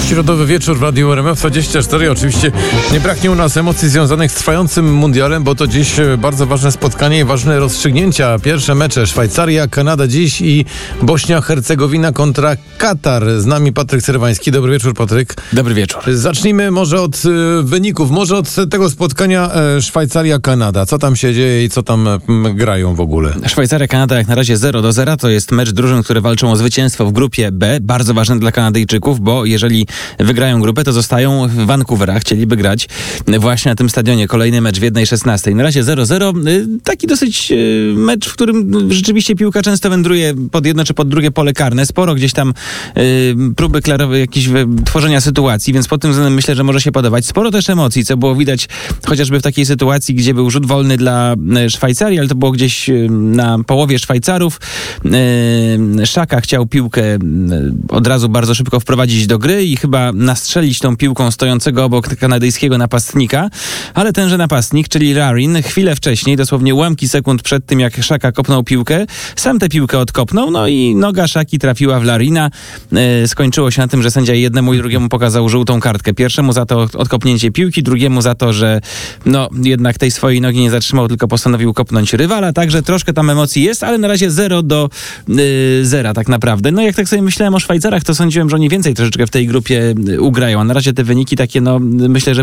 Środowy wieczór w Radiu RMF24. Oczywiście nie braknie u nas emocji związanych z trwającym mundialem, bo to dziś bardzo ważne spotkanie i ważne rozstrzygnięcia. Pierwsze mecze: Szwajcaria, Kanada dziś i Bośnia-Hercegowina kontra Katar. Z nami Patryk Serwański. Dobry wieczór, Patryk. Dobry wieczór. Zacznijmy może od wyników, może od tego spotkania Szwajcaria-Kanada. Co tam się dzieje i co tam grają w ogóle? Szwajcaria-Kanada jak na razie 0-0. To jest mecz drużyn, które walczą o zwycięstwo w grupie B. Bardzo ważne dla Kanadyjczyków, bo jeżeli wygrają grupę, to zostają w Vancouverach. Chcieliby grać właśnie na tym stadionie. Kolejny mecz w 1:16. Na razie 0-0. Taki dosyć mecz, w którym rzeczywiście piłka często wędruje pod jedno czy pod drugie pole karne. Sporo gdzieś tam próby jakichś tworzenia sytuacji, więc pod tym względem myślę, że może się podobać. Sporo też emocji, co było widać chociażby w takiej sytuacji, gdzie był rzut wolny dla Szwajcarii, ale to było gdzieś na połowie Szwajcarów. Xhaka chciał piłkę od razu bardzo szybko wprowadzić do gry i chyba nastrzelić tą piłką stojącego obok kanadyjskiego napastnika, ale tenże napastnik, czyli Larin, chwilę wcześniej, dosłownie ułamki sekund przed tym, jak Xhaka kopnął piłkę, sam tę piłkę odkopnął, no i noga Xhaki trafiła w Larina. Skończyło się na tym, że sędzia jednemu i drugiemu pokazał żółtą kartkę. Pierwszemu za to odkopnięcie piłki, drugiemu za to, że jednak tej swojej nogi nie zatrzymał, tylko postanowił kopnąć rywala, także troszkę tam emocji jest, ale na razie 0-0 tak naprawdę. No jak tak sobie myślałem o Szwajcarach, to sądziłem, że oni więcej troszeczkę w tej grupie ugrają, a na razie te wyniki takie, myślę, że